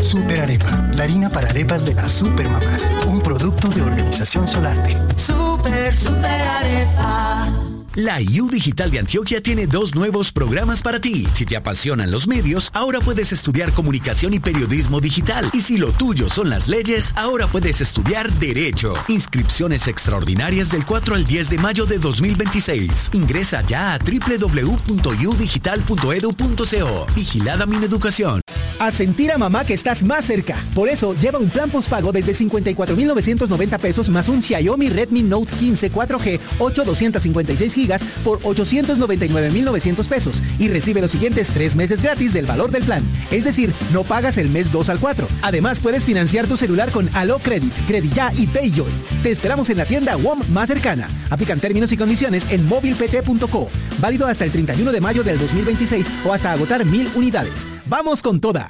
Super Arepa, la harina para arepas de las supermamás. Un producto de Organización Solarte. Super Arepa. La IU Digital de Antioquia tiene 2 nuevos programas para ti. Si te apasionan los medios, ahora puedes estudiar comunicación y periodismo digital. Y si lo tuyo son las leyes, ahora puedes estudiar Derecho. Inscripciones extraordinarias del 4 al 10 de mayo de 2026. Ingresa ya a www.iudigital.edu.co. Vigilada Mineducación. A sentir a mamá que estás más cerca. Por eso, lleva un plan postpago desde 54,990 pesos más un Xiaomi Redmi Note 15 4G 8256 GB por 899,900 pesos y recibe los siguientes 3 meses gratis del valor del plan. Es decir, no pagas el mes 2 al 4. Además, puedes financiar tu celular con Allo Credit, Crediya y PayJoy. Te esperamos en la tienda WOM más cercana. Aplican términos y condiciones en movilpt.co. Válido hasta el 31 de mayo del 2026 o hasta agotar 1,000 unidades. ¡Vamos con toda!